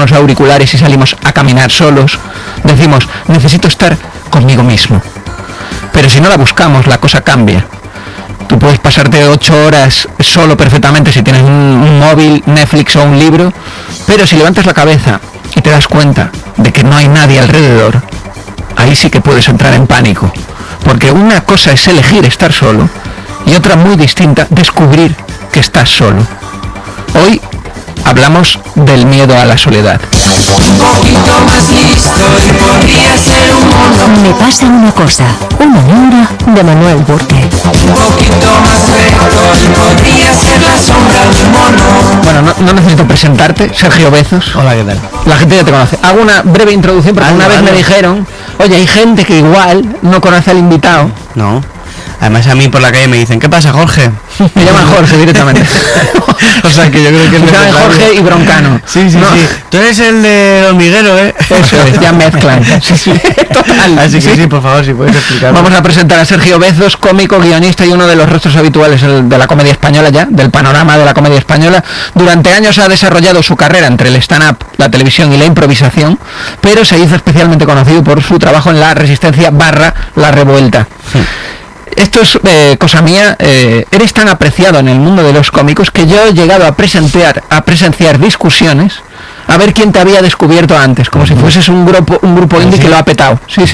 unos auriculares y salimos a caminar solos, decimos, necesito estar conmigo mismo. Pero si no la buscamos, la cosa cambia. Tú puedes pasarte 8 horas solo perfectamente si tienes un móvil, Netflix o un libro, pero si levantas la cabeza y te das cuenta de que no hay nadie alrededor, ahí sí que puedes entrar en pánico. Porque una cosa es elegir estar solo y otra muy distinta, descubrir que estás solo. Hoy hablamos del miedo a la soledad. Un poquito más listo y podría ser un mono. Me pasa una cosa, una obra de Manuel Burke. Un poquito más recto y podría ser la sombra de un mono. Bueno, no necesito presentarte, Sergio Bezos. Hola, ¿qué tal? La gente ya te conoce. Hago una breve introducción porque una vez me dijeron, oye, hay gente que igual no conoce al invitado. No. Además a mí por la calle me dicen, ¿qué pasa, Jorge? Me llaman Jorge directamente. O sea que yo creo que me llaman Jorge y Broncano. Sí. Tú eres el del hormiguero, ¿eh? Eso es, ya mezclan. Sí. Total. Así que sí, por favor, si puedes explicarlo. Vamos a presentar a Sergio Bezos, cómico, guionista y uno de los rostros habituales de la comedia española ya, del panorama de la comedia española. Durante años ha desarrollado su carrera entre el stand-up, la televisión y la improvisación, pero se hizo especialmente conocido por su trabajo en La Resistencia / La Revuelta. Esto es cosa mía, eres tan apreciado en el mundo de los cómicos que yo he llegado a presenciar discusiones a ver quién te había descubierto antes, como si fueses un grupo indie que lo ha petado. Sí.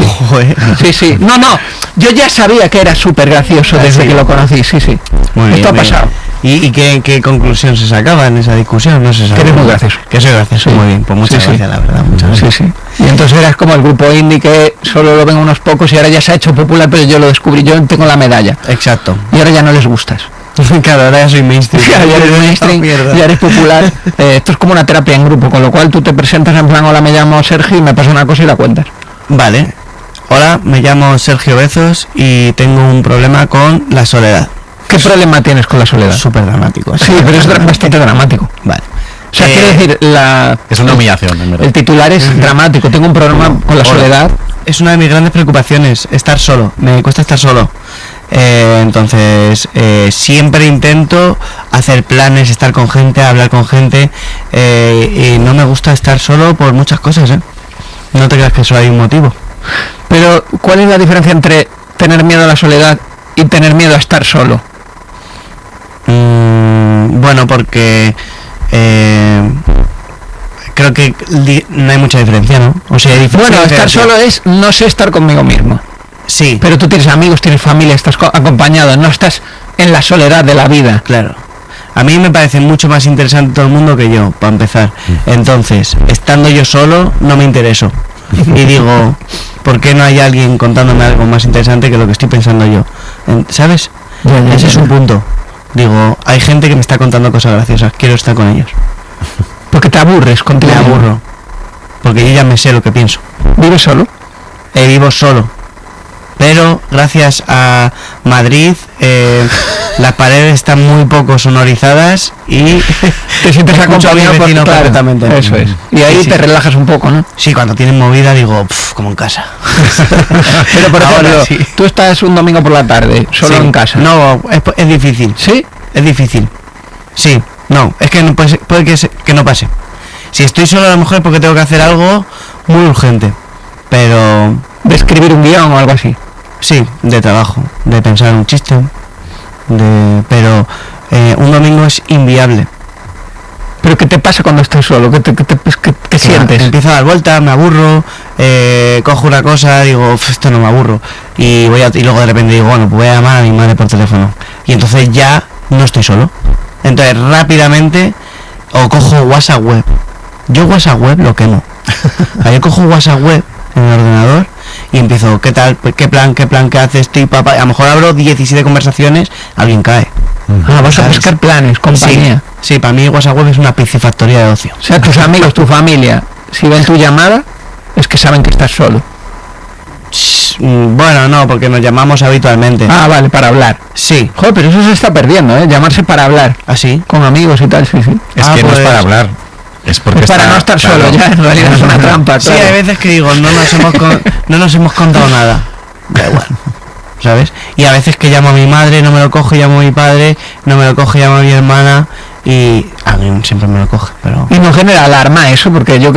Sí. No, yo ya sabía que era súper gracioso desde que lo conocí, sí. Muy Esto bien, ha pasado. ¿Y qué conclusión se sacaba en esa discusión? No se sabe. Que eres muy gracioso. Que soy gracioso, Sí. muy bien. Pues muchas gracias, la verdad. Muchas gracias. Sí. Y entonces eras como el grupo indie que solo lo ven unos pocos y ahora ya se ha hecho popular, pero yo lo descubrí, yo tengo la medalla. Exacto. Y ahora ya no les gustas. Claro, ahora ya soy mainstream. Ya eres mainstream, ya eres popular. Esto es como una terapia en grupo, con lo cual tú te presentas en plan, hola, me llamo Sergio y me pasa una cosa y la cuentas. Vale. Hola, me llamo Sergio Bezos y tengo un problema con la soledad. ¿Qué problema tienes con la soledad? Súper dramático. Sí, pero es bastante dramático. Vale. O sea, quiero decir, es una humillación, en verdad. El titular es dramático. Tengo un problema con la soledad. Es una de mis grandes preocupaciones, estar solo. Me cuesta estar solo. Entonces, siempre intento hacer planes, estar con gente, hablar con gente. Y no me gusta estar solo por muchas cosas, ¿eh? No te creas que solo hay un motivo. Pero, ¿cuál es la diferencia entre tener miedo a la soledad y tener miedo a estar solo? Bueno, porque creo que no hay mucha diferencia, ¿no? O sea, bueno, estar solo es no sé estar conmigo mismo. Sí. Pero tú tienes amigos, tienes familia, estás acompañado, no estás en la soledad de la vida. Claro. A mí me parece mucho más interesante todo el mundo que yo, para empezar. Entonces, estando yo solo, no me intereso. Y digo, ¿por qué no hay alguien contándome algo más interesante que lo que estoy pensando yo? ¿Sabes? Ese es un punto. Digo, hay gente que me está contando cosas graciosas, quiero estar con ellos. Porque te aburres contigo. Me aburro. Porque yo ya me sé lo que pienso. ¿Vives solo? Vivo solo. Pero gracias a Madrid, las paredes están muy poco sonorizadas y te sientes acompañado por vecino perfectamente. Eso es. Y ahí sí, te relajas un poco, ¿no? Sí, cuando tienen movida digo, como en casa. Pero por ejemplo, sí, tú estás un domingo por la tarde, solo en casa. No, es difícil. ¿Sí? Es difícil. Sí, no, es que no puede que no pase. Si estoy solo a lo mejor es porque tengo que hacer algo muy urgente. Pero... ¿De escribir un guión o algo así? Sí, de trabajo, de pensar un chiste, pero un domingo es inviable. ¿Pero qué te pasa cuando estás solo? ¿Qué sientes? Empiezo a dar vueltas, me aburro, cojo una cosa, digo, esto no me aburro, y luego de repente digo, bueno, pues voy a llamar a mi madre por teléfono, y entonces ya no estoy solo. Entonces rápidamente o cojo WhatsApp web. Yo WhatsApp web lo quemo. Yo cojo WhatsApp web en el ordenador y empiezo, ¿qué tal? ¿Qué plan? ¿Qué haces? Papá? A lo mejor abro 17 conversaciones, alguien cae. Vas a buscar planes, compañía. Sí, para mí WhatsApp web es una piscifactoría de ocio. O sea, tus amigos, tu familia, si ven tu llamada, es que saben que estás solo. Bueno, no, porque nos llamamos habitualmente. Ah, vale, para hablar. Sí. Joder, pero eso se está perdiendo, llamarse para hablar. ¿Ah, sí? Con amigos y tal, sí. Es que no es para hablar. Es porque para no estar solo, ya en realidad es una trampa. Claro. Sí, hay veces que digo, no nos hemos contado nada. Da igual, ¿sabes? Y a veces que llamo a mi madre, no me lo coge, llamo a mi padre, no me lo coge, llamo a mi hermana, y a mí siempre me lo coge, pero... Y no genera alarma eso, porque yo